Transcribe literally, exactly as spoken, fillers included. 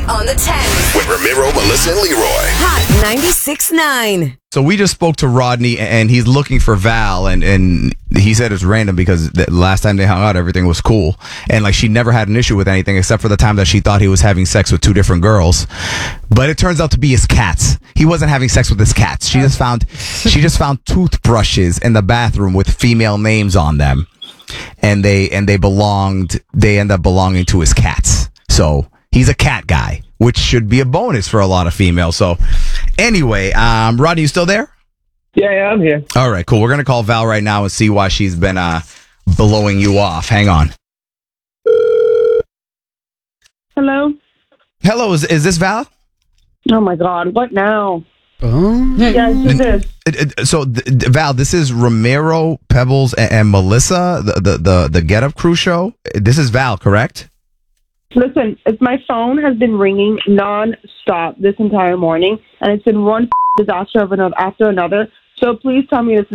on the ten. With Ramiro, Melissa, and Leroy. Hot ninety-six point nine. So we just spoke to Rodney, and he's looking for Val, and, and he said it's random because the last time they hung out, everything was cool. And, like, she never had an issue with anything except for the time that she thought he was having sex with two different girls. But it turns out to be his cats. He wasn't having sex with his cats. She just found she just found toothbrushes in the bathroom with female names on them. And they and they belonged, they end up belonging to his cats. So he's a cat guy, which should be a bonus for a lot of females. So anyway, um, Rodney, you still there? Yeah, yeah, I'm here. All right, cool. We're going to call Val right now and see why she's been uh, blowing you off. Hang on. Hello? Hello, is, is this Val? Oh, my God. What now? Oh. Yes, it is. It, it, so, th- th- Val, this is Ramiro, Pebbles, and, and Melissa, the, the, the, the Get Up Crew show. This is Val, correct? Listen, it's, my phone has been ringing non-stop this entire morning, and it's been one disaster of another after another. So please tell me this is